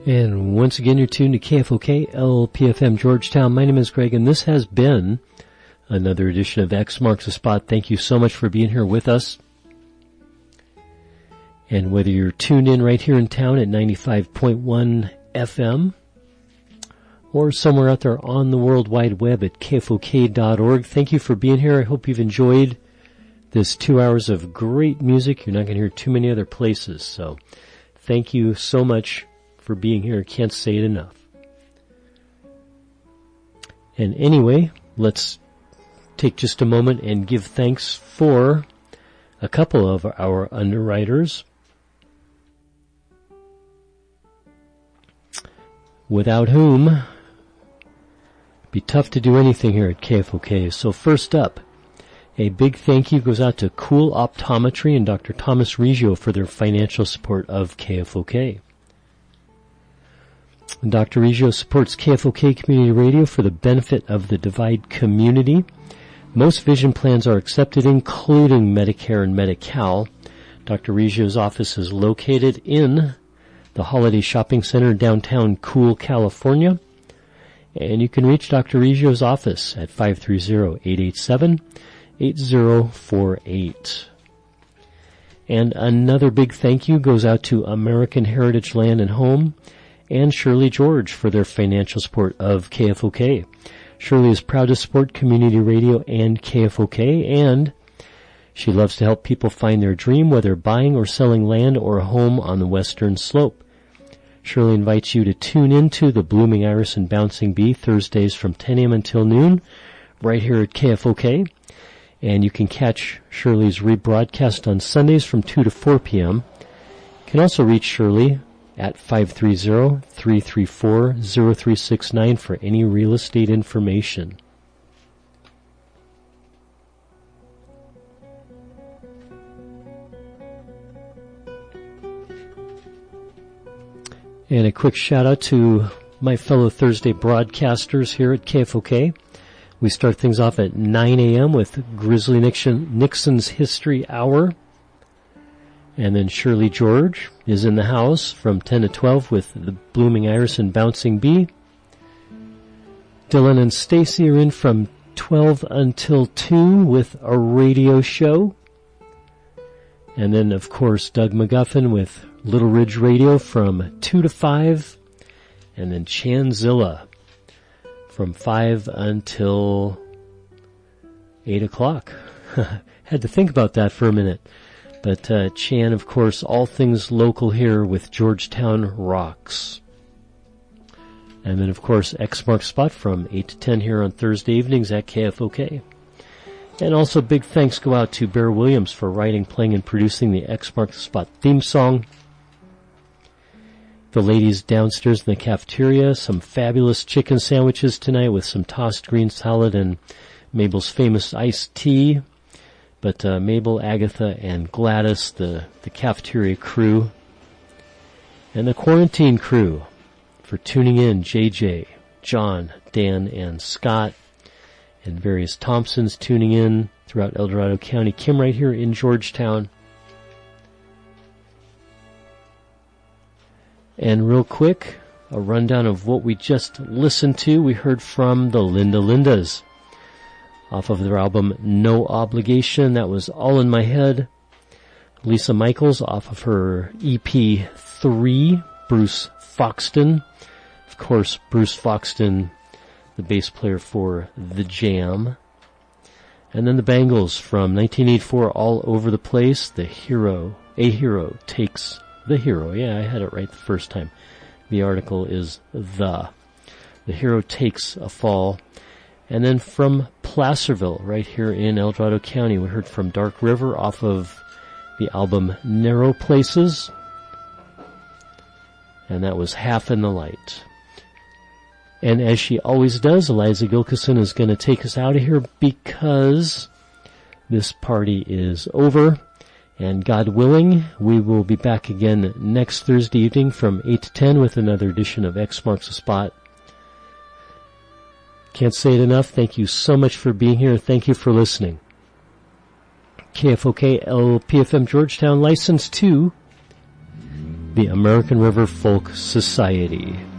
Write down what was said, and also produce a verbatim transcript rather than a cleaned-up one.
And once again, you're tuned to K F O K, L P F M Georgetown. My name is Greg, and this has been another edition of X Marks the Spot. Thank you so much for being here with us. And whether you're tuned in right here in town at ninety-five point one F M or somewhere out there on the World Wide Web at K F O K dot org, thank you for being here. I hope you've enjoyed this two hours of great music. You're not going to hear too many other places, so thank you so much for being here. Can't say it enough. And anyway, let's take just a moment and give thanks for a couple of our underwriters, without whom it'd be tough to do anything here at K F O K. So first up, a big thank you goes out to Cool Optometry and Doctor Thomas Reggio for their financial support of K F O K. Doctor Reggio supports K F O K Community Radio for the benefit of the Divide community. Most vision plans are accepted, including Medicare and Medi-Cal. Doctor Reggio's office is located in the Holiday Shopping Center, downtown Cool, California. And you can reach Doctor Reggio's office at five three zero, eight eight seven, eight zero four eight. And another big thank you goes out to American Heritage Land and Home and Shirley George for their financial support of K F O K. Shirley is proud to support community radio and K F O K, and she loves to help people find their dream, whether buying or selling land or a home on the western slope. Shirley invites you to tune into the Blooming Iris and Bouncing Bee Thursdays from ten a.m. until noon, right here at K F O K. And you can catch Shirley's rebroadcast on Sundays from two to four p.m. You can also reach Shirley at five three zero, three three four, zero three six nine for any real estate information. And a quick shout out to my fellow Thursday broadcasters here at K F O K. We start things off at nine a.m. with Grizzly Nixon, Nixon's History Hour. And then Shirley George is in the house from ten to twelve with the Blooming Iris and Bouncing Bee. Dylan and Stacy are in from twelve until two with a radio show. And then, of course, Doug McGuffin with Little Ridge Radio from two to five. And then Chanzilla from five until eight o'clock. Had to think about that for a minute. But uh, Chan, of course, all things local here with Georgetown Rocks. And then, of course, X Marks Spot from eight to ten here on Thursday evenings at K F O K. And also big thanks go out to Bear Williams for writing, playing, and producing the X Marks Spot theme song. The ladies downstairs in the cafeteria, some fabulous chicken sandwiches tonight with some tossed green salad and Mabel's famous iced tea. But uh, Mabel, Agatha, and Gladys, the, the cafeteria crew, and the quarantine crew for tuning in, J J, John, Dan, and Scott, and various Thompsons tuning in throughout El Dorado County. Kim right here in Georgetown. And real quick, a rundown of what we just listened to. We heard from the Linda Lindas off of their album No Obligation. That was All in My Head. Lisa Michaels off of her E P three, Bruce Foxton. Of course, Bruce Foxton, the bass player for The Jam. And then the Bangles from nineteen eighty-four, All Over the Place. The Hero, A Hero Takes the Hero. Yeah, I had it right the first time. The article is The. The Hero Takes a Fall. And then from Placerville, right here in El Dorado County, we heard from Dark River off of the album Narrow Places. And that was Half in the Light. And as she always does, Eliza Gilkison is going to take us out of here because this party is over. And God willing, we will be back again next Thursday evening from eight to ten with another edition of X Marks the Spot. Can't say it enough. Thank you so much for being here. Thank you for listening. K F O K L P F M Georgetown, licensed to the American River Folk Society.